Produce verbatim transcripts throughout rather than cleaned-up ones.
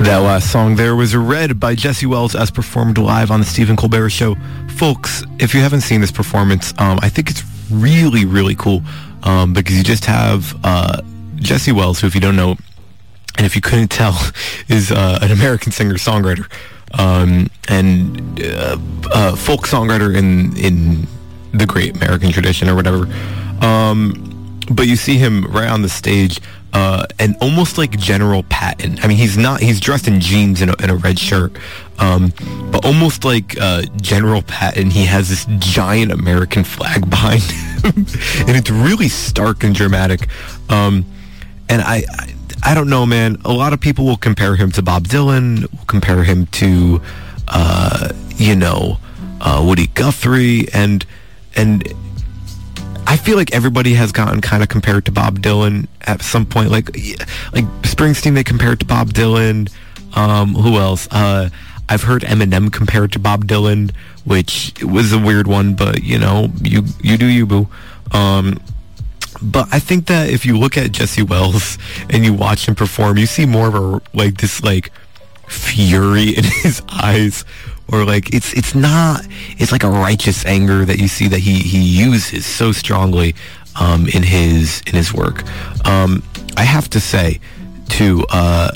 That last song there was Red by Jesse Wells as performed live on the Stephen Colbert Show. Folks, if you haven't seen this performance, um, I think it's really, really cool um, because you just have uh, Jesse Wells, who, if you don't know, and if you couldn't tell, is uh, an American singer-songwriter um, and uh, uh, folk songwriter in, in the great American tradition or whatever. Um, but you see him right on the stage Uh, and almost like General Patton. I mean, he's not, he's dressed in jeans and a, and a red shirt, um, but almost like uh, General Patton, he has this giant American flag behind him, and it's really stark and dramatic. Um, and I, I, I don't know, man, a lot of people will compare him to Bob Dylan, will compare him to, uh, you know, uh, Woody Guthrie, and, and, I feel like everybody has gotten kind of compared to Bob Dylan at some point. Like, like Springsteen, they compared to Bob Dylan. Um, who else? Uh, I've heard Eminem compared to Bob Dylan, which was a weird one, but you know, you you do you, boo. Um, but I think that if you look at Jesse Wells and you watch him perform, you see more of a like this like fury in his eyes. Or like it's it's not it's like a righteous anger that you see that he, he uses so strongly um, in his in his work. Um, I have to say, to uh,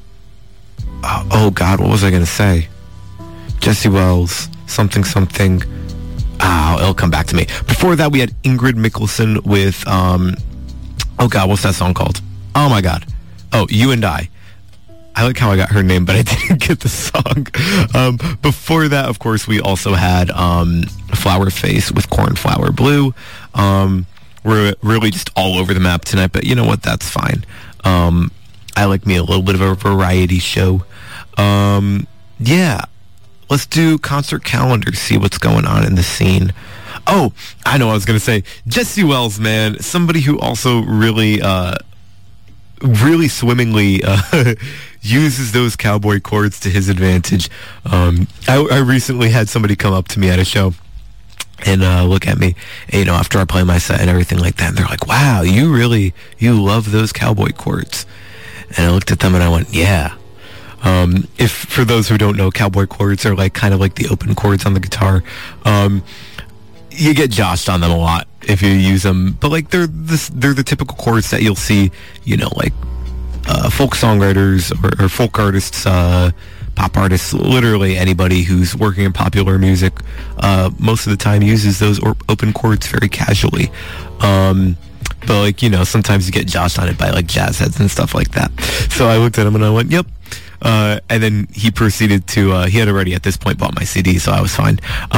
oh God, what was I gonna say? Jesse Wells, something something. Ah, it'll come back to me. Before that, we had Ingrid Michaelson with um, oh God, what's that song called? Oh my God, oh You and I. I like how I got her name, but I didn't get the song. Um, before that, of course, we also had um, Flower Face with Cornflower Blue. Um, we're really just all over the map tonight, but you know what? That's fine. Um, I like me a little bit of a variety show. Um, yeah, let's do concert calendar, see what's going on in the scene. Oh, I know what I was going to say. Jesse Wells, man, somebody who also really... Uh, really swimmingly uh, uses those cowboy chords to his advantage. Um, I, I recently had somebody come up to me at a show and uh, look at me, you know, after I play my set and everything like that. And they're like, wow, you really, you love those cowboy chords. And I looked at them and I went, yeah. Um, if, for those who don't know, cowboy chords are like kind of like the open chords on the guitar. Um, you get joshed on them a lot if you use them, but like they're this, they're the typical chords that you'll see, you know, like uh, folk songwriters or, or folk artists, uh, pop artists, literally anybody who's working in popular music, uh, most of the time uses those or- open chords very casually. Um, but like, you know, sometimes you get joshed on it by like jazz heads and stuff like that. So I looked at him and I went, yep. Uh, and then he proceeded to, uh, he had already at this point bought my C D, so I was fine.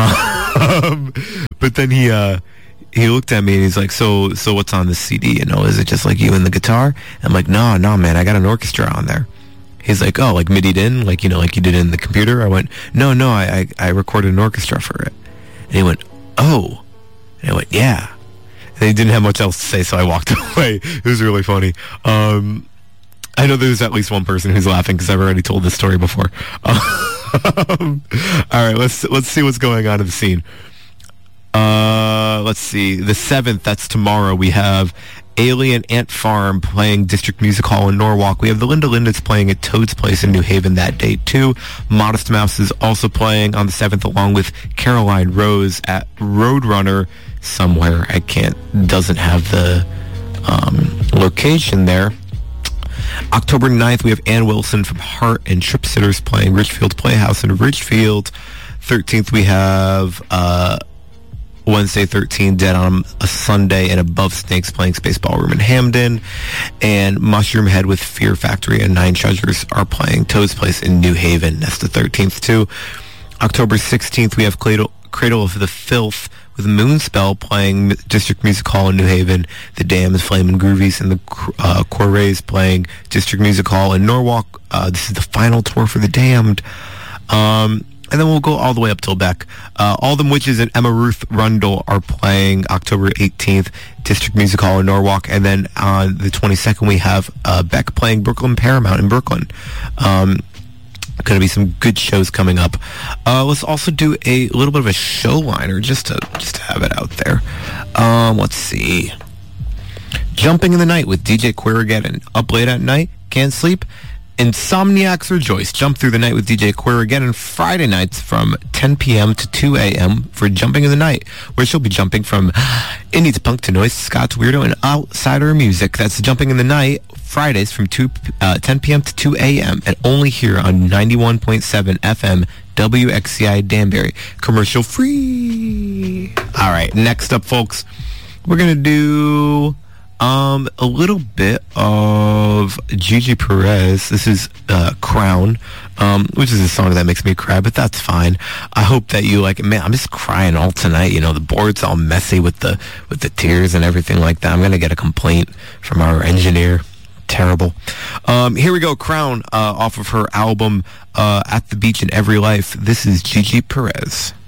Um, but then he, uh, he looked at me and he's like, so, so what's on this C D? You know, is it just like you and the guitar? I'm like, no, no, man, I got an orchestra on there. He's like, oh, like MIDI'd in, like, you know, like you did in the computer? I went, no, no, I, I, I recorded an orchestra for it. And he went, oh. And I went, yeah. And he didn't have much else to say, so I walked away. It was really funny. Um, I know there's at least one person who's laughing because I've already told this story before. Um, all right, let's let's see what's going on in the scene. Uh, let's see. The seventh, that's tomorrow. We have Alien Ant Farm playing District Music Hall in Norwalk. We have the Linda Lindas playing at Toad's Place in New Haven that date too. Modest Mouse is also playing on the seventh along with Caroline Rose at Roadrunner somewhere. I can't, doesn't have the um, location there. October ninth, we have Ann Wilson from Heart and Trip Sitters playing Richfield Playhouse in Ridgefield. thirteenth, we have uh, Wednesday thirteenth, Dead on a Sunday, and Above Snakes playing Space Ballroom in Hamden. And Mushroom Head with Fear Factory and Nine Treasures are playing Toad's Place in New Haven. That's the thirteenth, too. October sixteenth, we have Cradle, Cradle of the Filth with Moonspell playing District Music Hall in New Haven. The Damned, Flamin' Groovies, and the uh, Corrays playing District Music Hall in Norwalk. Uh, this is the final tour for The Damned. Um, and then we'll go all the way up till Beck. Uh, All Them Witches and Emma Ruth Rundle are playing October eighteenth, District Music Hall in Norwalk. And then on the twenty-second, we have uh, Beck playing Brooklyn Paramount in Brooklyn. Um, Going to be some good shows coming up. Uh, let's also do a little bit of a show liner just to just to have it out there. Um, let's see. Jumping in the Night with D J Quirrigan and Up Late at Night, Can't Sleep. Insomniacs Rejoice. Jump through the night with D J Queer again on Friday nights from ten p.m. to two a.m. for Jumping in the Night, where she'll be jumping from indie to punk to noise, Scott's weirdo, and outsider music. That's Jumping in the Night, Fridays from two, uh, ten p.m. to two a.m. and only here on ninety-one point seven F M W X C I Danbury. Commercial free. All right, next up, folks, we're going to do... Um, a little bit of Gigi Perez. This is uh, Crown, um, which is a song that makes me cry, but that's fine. I hope that you like it. Man, I'm just crying all tonight. You know, the board's all messy with the with the tears and everything like that. I'm going to get a complaint from our engineer. Terrible. Um, here we go. Crown, uh, off of her album uh, At the Beach in Every Life. This is Gigi Perez.